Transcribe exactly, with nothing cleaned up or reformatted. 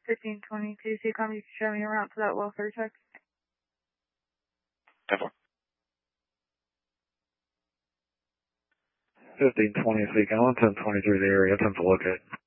fifteen twenty-two, Seacom, you can show me around for that welfare check. Definitely. fifteen twenty, Seacom, ten twenty-three the area, attempt to locate.